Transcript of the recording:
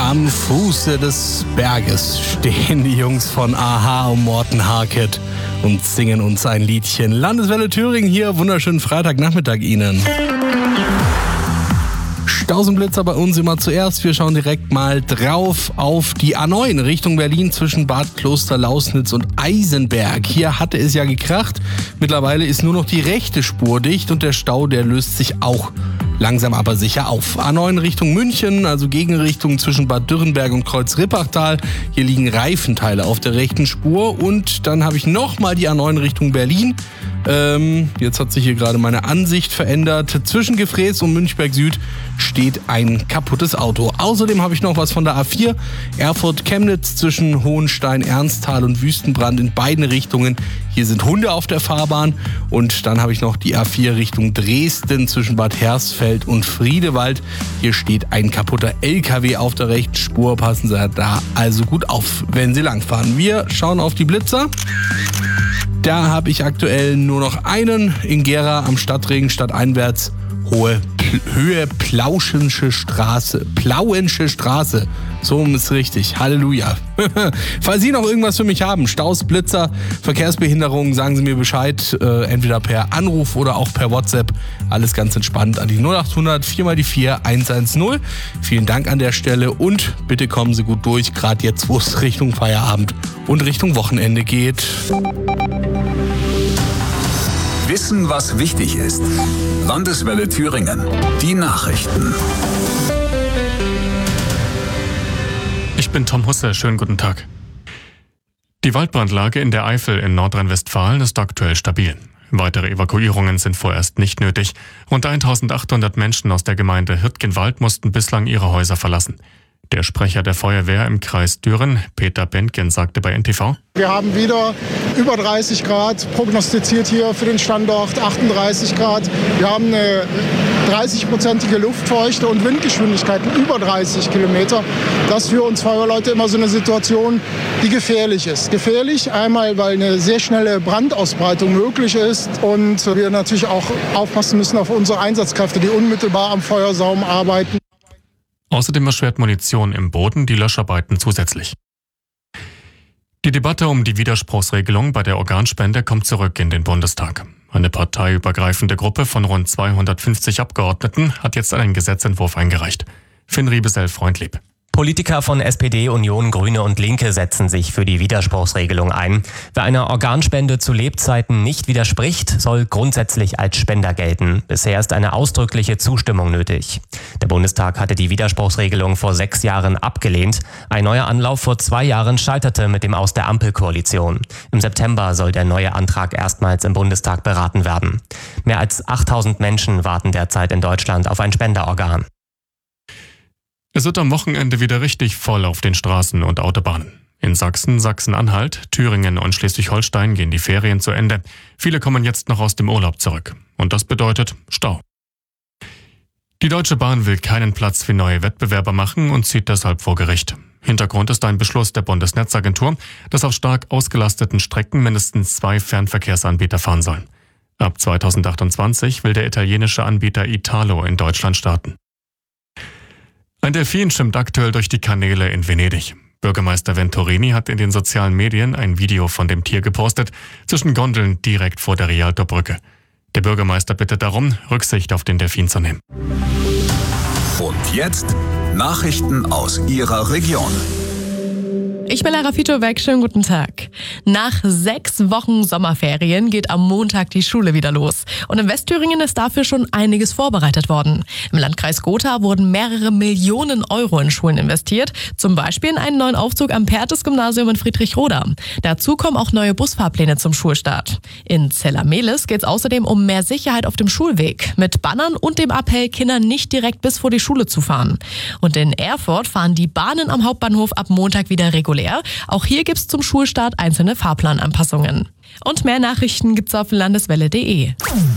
Am Fuße des Berges stehen die Jungs von a-ha und Morten Harket und singen uns ein Liedchen. Landeswelle Thüringen hier, wunderschönen Freitagnachmittag Ihnen. Stausenblitzer bei uns immer zuerst. Wir schauen direkt mal drauf auf die A9 Richtung Berlin zwischen Bad Klosterlausnitz und Eisenberg. Hier hatte es ja gekracht. Mittlerweile ist nur noch die rechte Spur dicht und der Stau, der löst sich auch langsam aber sicher auf. A9 Richtung München, also Gegenrichtung zwischen Bad Dürrenberg und Kreuz-Rippachtal. Hier liegen Reifenteile auf der rechten Spur. Und dann habe ich nochmal die A9 Richtung Berlin. Jetzt hat sich hier gerade meine Ansicht verändert. Zwischen Gefräß und Münchberg Süd steht ein kaputtes Auto. Außerdem habe ich noch was von der A4. Erfurt-Chemnitz zwischen Hohenstein, Ernsthal und Wüstenbrand in beiden Richtungen. Hier sind Hunde auf der Fahrbahn. Und dann habe ich noch die A4 Richtung Dresden zwischen Bad Hersfeld und Friedewald. Hier steht ein kaputter LKW auf der rechten Spur. Passen Sie da also gut auf, wenn Sie langfahren. Wir schauen auf die Blitzer. Da habe ich aktuell nur noch einen in Gera am Stadtring, stadteinwärts, Höhe Plauensche Straße. Plauensche Straße, so ist richtig, Halleluja. Falls Sie noch irgendwas für mich haben, Staus, Blitzer, Verkehrsbehinderungen, sagen Sie mir Bescheid, entweder per Anruf oder auch per WhatsApp. Alles ganz entspannt an die 0800 4x4 110. Vielen Dank an der Stelle und bitte kommen Sie gut durch, gerade jetzt, wo es Richtung Feierabend und Richtung Wochenende geht. Wissen, was wichtig ist. Landeswelle Thüringen. Die Nachrichten. Ich bin Tom Husse. Schönen guten Tag. Die Waldbrandlage in der Eifel in Nordrhein-Westfalen ist aktuell stabil. Weitere Evakuierungen sind vorerst nicht nötig. Rund 1800 Menschen aus der Gemeinde Hürtgenwald mussten bislang ihre Häuser verlassen. Der Sprecher der Feuerwehr im Kreis Düren, Peter Bentgen, sagte bei NTV: Wir haben wieder über 30 Grad prognostiziert hier für den Standort, 38 Grad. Wir haben eine 30-prozentige Luftfeuchte und Windgeschwindigkeiten über 30 Kilometer. Das ist für uns Feuerwehrleute immer so eine Situation, die gefährlich ist. Gefährlich einmal, weil eine sehr schnelle Brandausbreitung möglich ist und wir natürlich auch aufpassen müssen auf unsere Einsatzkräfte, die unmittelbar am Feuersaum arbeiten. Außerdem erschwert Munition im Boden die Löscharbeiten zusätzlich. Die Debatte um die Widerspruchsregelung bei der Organspende kommt zurück in den Bundestag. Eine parteiübergreifende Gruppe von rund 250 Abgeordneten hat jetzt einen Gesetzentwurf eingereicht. Finn Riebesell-Freundlieb. Politiker von SPD, Union, Grüne und Linke setzen sich für die Widerspruchsregelung ein. Wer einer Organspende zu Lebzeiten nicht widerspricht, soll grundsätzlich als Spender gelten. Bisher ist eine ausdrückliche Zustimmung nötig. Der Bundestag hatte die Widerspruchsregelung vor 6 Jahren abgelehnt. Ein neuer Anlauf vor 2 Jahren scheiterte mit dem Aus der Ampelkoalition. Im September soll der neue Antrag erstmals im Bundestag beraten werden. Mehr als 8000 Menschen warten derzeit in Deutschland auf ein Spenderorgan. Es wird am Wochenende wieder richtig voll auf den Straßen und Autobahnen. In Sachsen, Sachsen-Anhalt, Thüringen und Schleswig-Holstein gehen die Ferien zu Ende. Viele kommen jetzt noch aus dem Urlaub zurück. Und das bedeutet Stau. Die Deutsche Bahn will keinen Platz für neue Wettbewerber machen und zieht deshalb vor Gericht. Hintergrund ist ein Beschluss der Bundesnetzagentur, dass auf stark ausgelasteten Strecken mindestens 2 Fernverkehrsanbieter fahren sollen. Ab 2028 will der italienische Anbieter Italo in Deutschland starten. Ein Delfin schwimmt aktuell durch die Kanäle in Venedig. Bürgermeister Venturini hat in den sozialen Medien ein Video von dem Tier gepostet, zwischen Gondeln direkt vor der Rialtobrücke. Der Bürgermeister bittet darum, Rücksicht auf den Delfin zu nehmen. Und jetzt Nachrichten aus Ihrer Region. Ich bin Lara Fitobeck, schönen guten Tag. Nach 6 Wochen Sommerferien geht am Montag die Schule wieder los. Und in Westthüringen ist dafür schon einiges vorbereitet worden. Im Landkreis Gotha wurden mehrere Millionen Euro in Schulen investiert. Zum Beispiel in einen neuen Aufzug am Perthes-Gymnasium in Friedrichroda. Dazu kommen auch neue Busfahrpläne zum Schulstart. In Zellamelis geht es außerdem um mehr Sicherheit auf dem Schulweg. Mit Bannern und dem Appell, Kindern nicht direkt bis vor die Schule zu fahren. Und in Erfurt fahren die Bahnen am Hauptbahnhof ab Montag wieder regulär. Auch hier gibt es zum Schulstart einzelne Fahrplananpassungen. Und mehr Nachrichten gibt's auf landeswelle.de.